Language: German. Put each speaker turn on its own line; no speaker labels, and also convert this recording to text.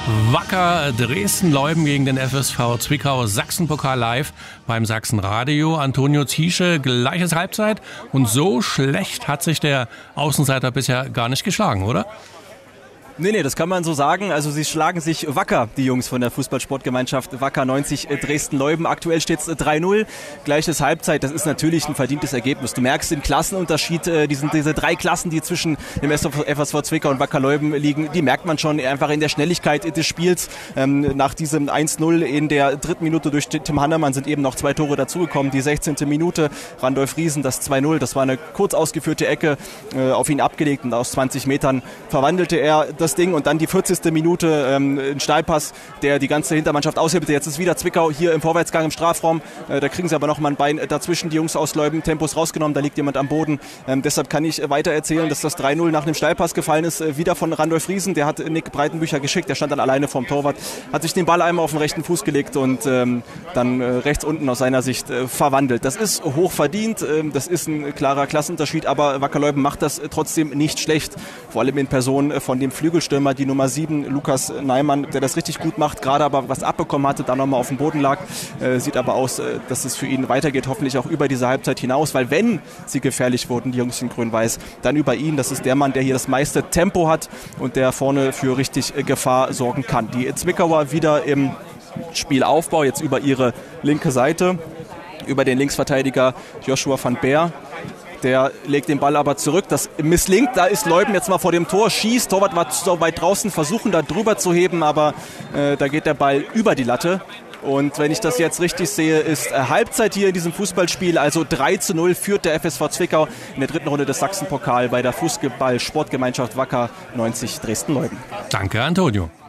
Wacker Dresden-Leubben gegen den FSV Zwickau, Sachsenpokal live beim Sachsenradio. Antonio Ziesche, gleiches Halbzeit. Und so schlecht hat sich der Außenseiter bisher gar nicht geschlagen, oder?
Nee, das kann man so sagen. Also sie schlagen sich wacker, die Jungs von der Fußballsportgemeinschaft Wacker 90 Dresden-Leubben. Aktuell steht es 3-0, gleiches Halbzeit. Das ist natürlich ein verdientes Ergebnis. Du merkst den Klassenunterschied, diese drei Klassen, die zwischen dem FSV Zwickau und Wacker Leubben liegen, die merkt man schon einfach in der Schnelligkeit des Spiels. Nach diesem 1-0 in der dritten Minute durch Tim Hannemann sind eben noch 2 Tore dazugekommen. Die 16. Minute, Randolph Riesen, das 2-0, das war eine kurz ausgeführte Ecke, auf ihn abgelegt und aus 20 Metern verwandelte er das Ding, und dann die 40. Minute, ein Steilpass, der die ganze Hintermannschaft aushebelt. Jetzt ist wieder Zwickau hier im Vorwärtsgang im Strafraum. Da kriegen sie aber noch mal ein Bein dazwischen. Die Jungs aus Leubben, Tempos rausgenommen, da liegt jemand am Boden. Deshalb kann ich weiter erzählen, dass das 3-0 nach einem Steilpass gefallen ist. Wieder von Randolph Riesen, der hat Nick Breitenbücher geschickt. Der stand dann alleine vorm Torwart, hat sich den Ball einmal auf den rechten Fuß gelegt und dann rechts unten aus seiner Sicht verwandelt. Das ist hoch verdient, das ist ein klarer Klassenunterschied, aber Wacker Leubben macht das trotzdem nicht schlecht. Vor allem in Person von dem Flügelstürmer, die Nummer 7, Lukas Neimann, der das richtig gut macht, gerade aber was abbekommen hatte, dann nochmal auf dem Boden lag. Sieht aber aus, dass es für ihn weitergeht, hoffentlich auch über diese Halbzeit hinaus, weil wenn sie gefährlich wurden, die Jungs in Grün-Weiß, dann über ihn. Das ist der Mann, der hier das meiste Tempo hat und der vorne für richtig Gefahr sorgen kann. Die Zwickauer wieder im Spielaufbau, jetzt über ihre linke Seite, über den Linksverteidiger Joshua van Beer. Der legt den Ball aber zurück, das misslingt, da ist Leubben jetzt mal vor dem Tor, schießt, Torwart war so weit draußen, versuchen da drüber zu heben, aber da geht der Ball über die Latte. Und wenn ich das jetzt richtig sehe, ist Halbzeit hier in diesem Fußballspiel, also 3-0 führt der FSV Zwickau in der dritten Runde des Sachsenpokal bei der Fußball-Sportgemeinschaft Wacker 90 Dresden-Leubben.
Danke, Antonio.